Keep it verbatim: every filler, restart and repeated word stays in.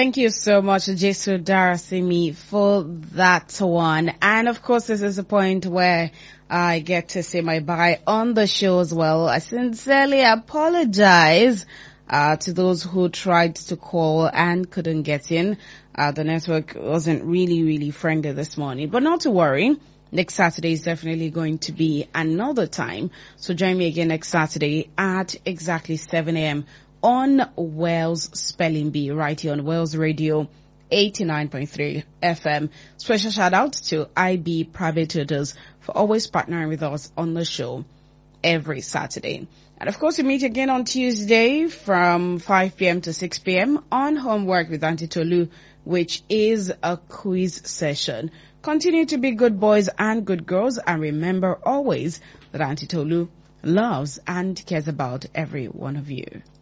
Thank you so much, Jesu Darasimi, for that one. And of course, this is the point where I get to say my bye on the show as well. I sincerely apologize uh, to those who tried to call and couldn't get in. Uh, the network wasn't really, really friendly this morning, but not to worry. Next Saturday is definitely going to be another time. So join me again next Saturday at exactly seven a.m. on Wales Spelling Bee, right here on Wales Radio eighty-nine point three F M. Special shout out to I B Private Tutors for always partnering with us on the show every Saturday. And of course, we meet again on Tuesday from five p.m. to six p.m. on Homework with Auntie Tolu, which is a quiz session. Continue to be good boys and good girls, and remember always that Auntie Tolu loves and cares about every one of you.